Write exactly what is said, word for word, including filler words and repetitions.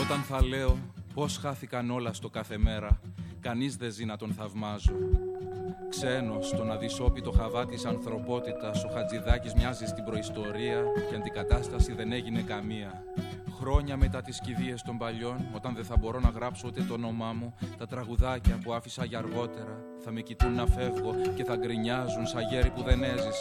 όταν θα λέω πως χάθηκαν όλα στο κάθε μέρα, κανείς δεν ζει να τον θαυμάζω. Ξένος, στον αδυσόπιτο χαβά της ανθρωπότητας, ο Χατζηδάκης μοιάζει στην προϊστορία και αντικατάσταση δεν έγινε καμία. Χρόνια μετά τις κηδείες των παλιών, όταν δεν θα μπορώ να γράψω ούτε το όνομά μου, τα τραγουδάκια που άφησα για αργότερα θα με κοιτούν να φεύγω και θα γκρινιάζουν σαν γέροι που δεν έζησαν.